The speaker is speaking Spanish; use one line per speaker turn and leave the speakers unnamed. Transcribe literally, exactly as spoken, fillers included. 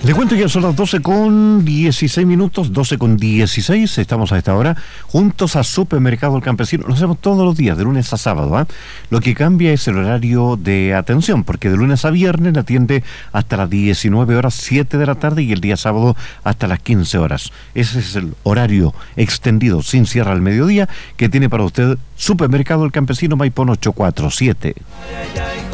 Le cuento que son las doce con dieciséis minutos, doce con dieciséis, estamos a esta hora juntos a Supermercado El Campesino. Lo hacemos todos los días, de lunes a sábado, ¿eh? Lo que cambia es el horario de atención, porque de lunes a viernes le atiende hasta las diecinueve horas, siete de la tarde, y el día sábado hasta las quince horas. Ese es el horario extendido, sin cierre al mediodía, que tiene para usted Supermercado El Campesino, Maipón ocho cuatro siete.